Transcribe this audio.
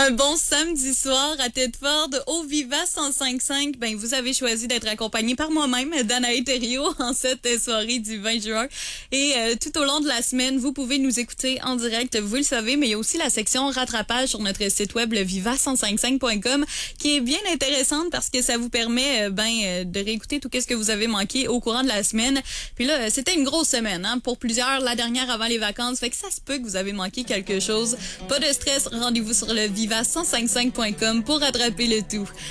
Un bon samedi soir à Tedford au Viva 105.5. Ben, vous avez choisi d'être accompagné par moi-même, Danae Thériault, en cette soirée du 20 juin. Et tout au long de la semaine, vous pouvez nous écouter en direct, vous le savez, mais il y a aussi la section rattrapage sur notre site web, le viva105.5.com, qui est bien intéressante parce que ça vous permet de réécouter tout ce que vous avez manqué au courant de la semaine. Puis là, c'était une grosse semaine, hein, pour plusieurs, la dernière avant les vacances. Fait que ça se peut que vous avez manqué quelque chose. Pas de stress, rendez-vous sur le viva105.5.com pour rattraper le tout.